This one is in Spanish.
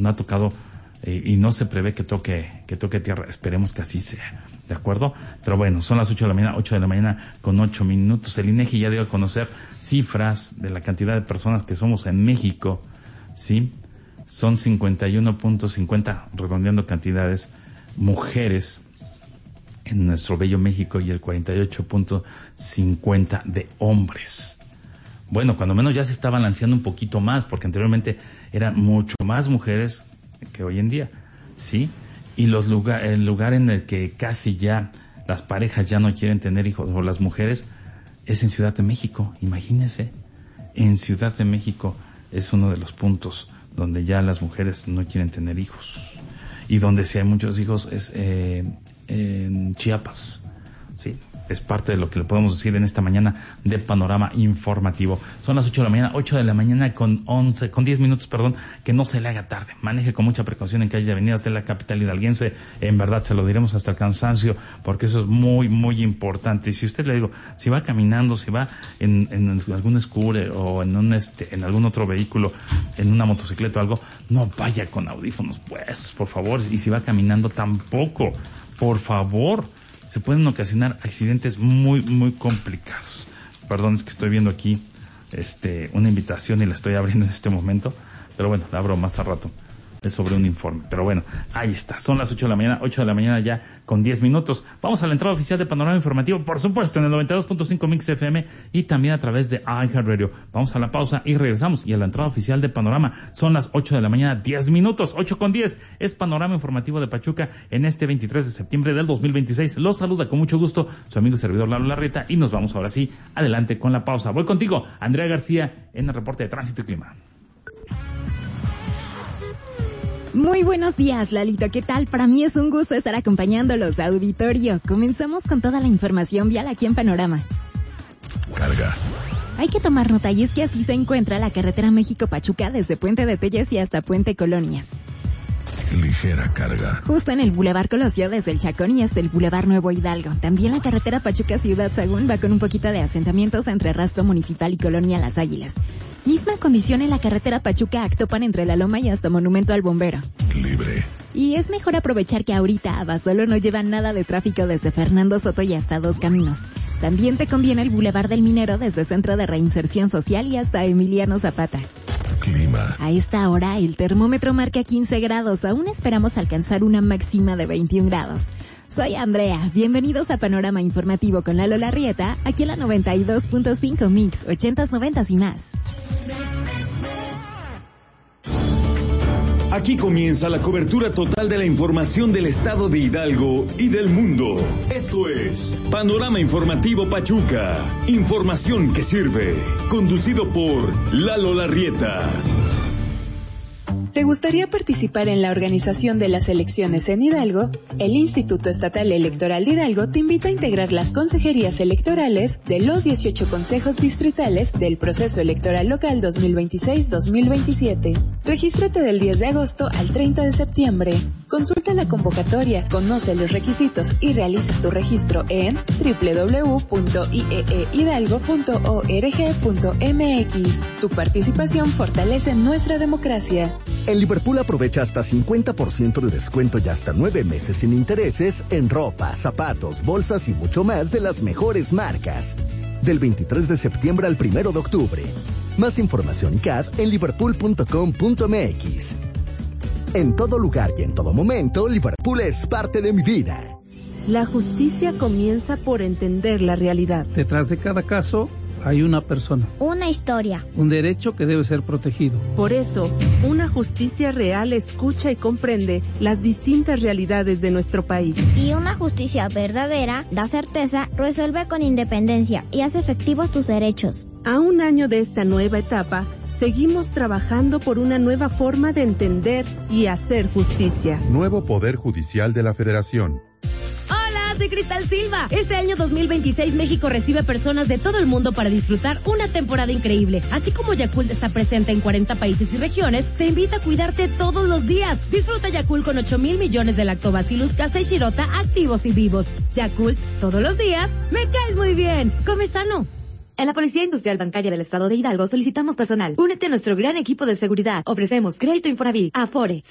no ha tocado y no se prevé que toque tierra. Esperemos que así sea, ¿de acuerdo? Pero bueno, son las 8 de la mañana con 8 minutos. El INEGI ya dio a conocer cifras de la cantidad de personas que somos en México, ¿sí? Son 51.50, redondeando cantidades, mujeres en nuestro bello México y el 48.50 de hombres. Bueno, cuando menos ya se está balanceando un poquito más, porque anteriormente eran mucho más mujeres que hoy en día, ¿sí? Y el lugar en el que casi ya las parejas ya no quieren tener hijos, o las mujeres, es en Ciudad de México. Imagínense, en Ciudad de México es uno de los puntos donde ya las mujeres no quieren tener hijos. Y donde sí hay muchos hijos es en Chiapas, ¿sí? Es parte de lo que le podemos decir en esta mañana de Panorama Informativo. Son las 8 de la mañana con 10 minutos, que no se le haga tarde. Maneje con mucha precaución en calles y avenidas de la capital hidalguense. En verdad, se lo diremos hasta el cansancio, porque eso es muy, muy importante. Y si usted, le digo, si va caminando, si va en algún scooter o en algún otro vehículo, en una motocicleta o algo, no vaya con audífonos, pues, por favor. Y si va caminando, tampoco, por favor. Se pueden ocasionar accidentes muy, muy complicados. Perdón, es que estoy viendo aquí una invitación y la estoy abriendo en este momento. Pero bueno, la abro más a rato. Es sobre un informe. Pero bueno, ahí está. Son las 8 de la mañana ya con 10 minutos. Vamos a la entrada oficial de Panorama Informativo, por supuesto, en el 92.5 Mix FM y también a través de iHeartRadio. Vamos a la pausa y regresamos. Y a la entrada oficial de Panorama son las 8 de la mañana, 10 minutos. 8 con 10 es Panorama Informativo de Pachuca en este 23 de septiembre del 2026. Los saluda con mucho gusto su amigo y servidor Lalo Larrieta y nos vamos ahora sí adelante con la pausa. Voy contigo, Andrea García, en el reporte de Tránsito y Clima. Muy buenos días, Lalito, ¿qué tal? Para mí es un gusto estar acompañándolos, auditorio. Comenzamos con toda la información vial aquí en Panorama. Carga. Hay que tomar nota y es que así se encuentra la carretera México-Pachuca desde Puente de Telles y hasta Puente Colonias. Ligera carga. Justo en el Boulevard Colosio desde el Chacón y hasta el Boulevard Nuevo Hidalgo. También la carretera Pachuca-Ciudad Sagún va con un poquito de asentamientos entre Rastro Municipal y Colonia Las Águilas. Misma condición en la carretera Pachuca-Actopan entre La Loma y hasta Monumento al Bombero. Libre. Y es mejor aprovechar que ahorita Abasolo no lleva nada de tráfico desde Fernando Soto y hasta Dos Caminos. También te conviene el Boulevard del Minero desde Centro de Reinserción Social y hasta Emiliano Zapata. Clima. A esta hora el termómetro marca 15 grados. Aún esperamos alcanzar una máxima de 21 grados. Soy Andrea. Bienvenidos a Panorama Informativo con Lalo Larrieta, aquí en la 92.5 Mix, 80s, 90s y más. Aquí comienza la cobertura total de la información del estado de Hidalgo y del mundo. Esto es Panorama Informativo Pachuca. Información que sirve. Conducido por Lalo Larrieta. ¿Te gustaría participar en la organización de las elecciones en Hidalgo? El Instituto Estatal Electoral de Hidalgo te invita a integrar las consejerías electorales de los 18 consejos distritales del proceso electoral local 2026-2027. Regístrate del 10 de agosto al 30 de septiembre. Consulta la convocatoria, conoce los requisitos y realiza tu registro en www.ieehidalgo.org.mx. Tu participación fortalece nuestra democracia. En Liverpool aprovecha hasta 50% de descuento y hasta 9 meses sin intereses en ropa, zapatos, bolsas y mucho más de las mejores marcas. Del 23 de septiembre al 1 de octubre. Más información y CAD en liverpool.com.mx. En todo lugar y en todo momento, Liverpool es parte de mi vida. La justicia comienza por entender la realidad. Detrás de cada caso hay una persona. Una historia. Un derecho que debe ser protegido. Por eso, una justicia real escucha y comprende las distintas realidades de nuestro país. Y una justicia verdadera da certeza, resuelve con independencia y hace efectivos tus derechos. A un año de esta nueva etapa, seguimos trabajando por una nueva forma de entender y hacer justicia. Nuevo Poder Judicial de la Federación. Hola, soy Cristal Silva. Este año 2026 México recibe personas de todo el mundo para disfrutar una temporada increíble. Así como Yakult está presente en 40 países y regiones, te invita a cuidarte todos los días. Disfruta Yakult con 8,000 millones de Lactobacillus casei shirota activos y vivos. Yakult, todos los días, me caes muy bien. Come sano. En la Policía Industrial Bancaria del Estado de Hidalgo solicitamos personal. Únete a nuestro gran equipo de seguridad. Ofrecemos crédito Infonavit, Afore,